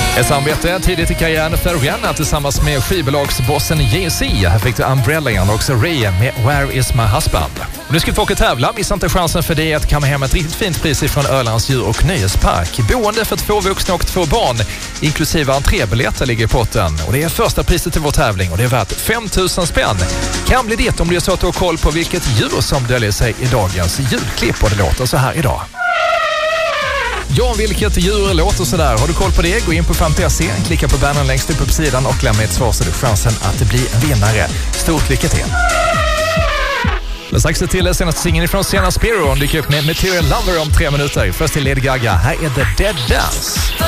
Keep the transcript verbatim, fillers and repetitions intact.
Ett samarbete tidigt i karriären för Rihanna tillsammans med skivbolagsbossen Jay-Z. Här fick du Umbrella och också Ray med Where is my husband. Och nu ska vi åka tävla. Missa inte chansen för dig att komma hem ett riktigt fint pris ifrån Ölands djur- och nöjespark. Boende för två vuxna och två barn, inklusive entrébiljetter, ligger i potten. Och det är första priset till vår tävling och det är värt fem tusen spänn. Kan bli det om det är så att du har koll på vilket djur som döljer sig i dagens julklipp, och det låter så här idag. Ja, vilket djur låter så där? Har du koll på det? Gå in på fem punkt se, klicka på bannern längst upp på sidan och lämna ett svar så du chansen att det blir en vinnare. Stort lycka till! Men strax till senaste singeln från Sienna Spiro. Hon dyker upp med Material Lover om tre minuter. Först till Lady Gaga. Här är The Dead Dance.